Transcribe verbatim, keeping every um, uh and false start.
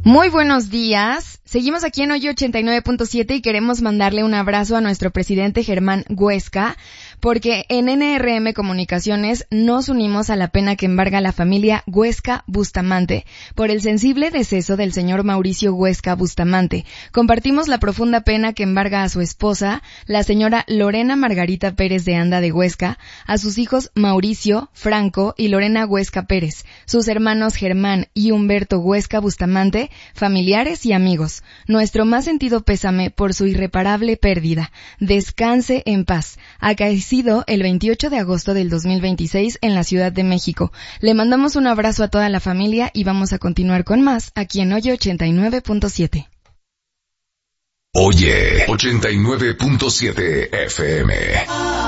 Muy buenos días. Seguimos aquí en Hoy ochenta y nueve punto siete y queremos mandarle un abrazo a nuestro presidente Germán Huesca, porque en N R M Comunicaciones nos unimos a la pena que embarga la familia Huesca Bustamante por el sensible deceso del señor Mauricio Huesca Bustamante. Compartimos la profunda pena que embarga a su esposa, la señora Lorena Margarita Pérez de Anda de Huesca, a sus hijos Mauricio, Franco y Lorena Huesca Pérez, sus hermanos Germán y Humberto Huesca Bustamante, familiares y amigos. Nuestro más sentido pésame por su irreparable pérdida. Descanse en paz. Acaecido el veintiocho de agosto del dos mil veintiséis en la Ciudad de México. Le mandamos un abrazo a toda la familia y vamos a continuar con más aquí en Oye ochenta y nueve punto siete. Oye ochenta y nueve punto siete F M.